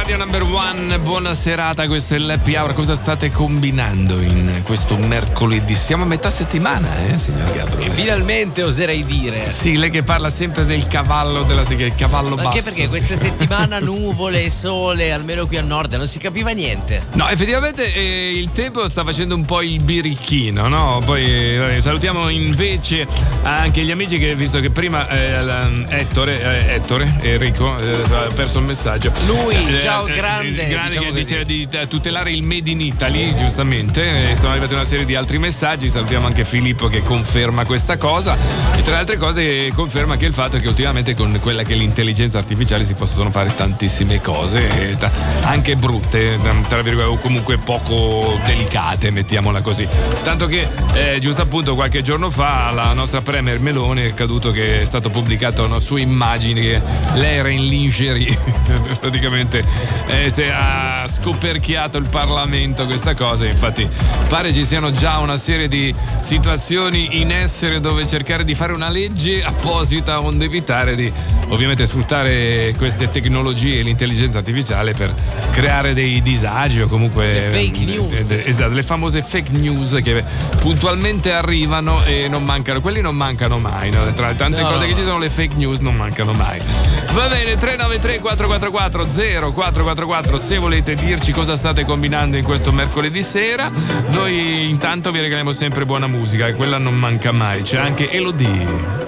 Radio Number One, buona serata, questo è l'Happy Hour. Cosa state combinando in questo mercoledì? Siamo a metà settimana, signor Gabro? E finalmente oserei dire. Sì, lei che parla sempre del cavallo della il cavallo basso. Anche perché questa settimana nuvole, sole, almeno qui al nord, non si capiva niente. No, effettivamente il tempo sta facendo un po' il birichino, no? Poi salutiamo invece anche gli amici che, visto che prima Ettore, Enrico, ha perso il messaggio. Lui, ciao, grande diciamo che così. diceva di tutelare il Made in Italy, giustamente. Sono arrivati una serie di altri messaggi. Salutiamo anche Filippo che conferma questa cosa, e tra le altre cose conferma anche il fatto che ultimamente con quella che è l'intelligenza artificiale si possono fare tantissime cose, anche brutte, tra virgolette, o comunque poco delicate, mettiamola così. Tanto che giusto appunto qualche giorno fa la nostra premier Meloni è caduto che è stato pubblicato una sua immagine che lei era in lingerie, praticamente ha scoperchiato il Parlamento questa cosa. Infatti pare ci siano già una serie di situazioni in essere dove cercare di fare una legge apposita onde evitare di ovviamente sfruttare queste tecnologie e l'intelligenza artificiale per creare dei disagi o comunque le fake news. Esatto, le famose fake news che puntualmente arrivano e non mancano. Quelli non mancano mai, no? Tra le tante cose che ci sono, le fake news non mancano mai. Va bene, 393 444 0444 se volete dirci cosa state combinando in questo mercoledì sera. Noi intanto vi regaliamo sempre buona musica e quella non manca mai. C'è anche Elodie.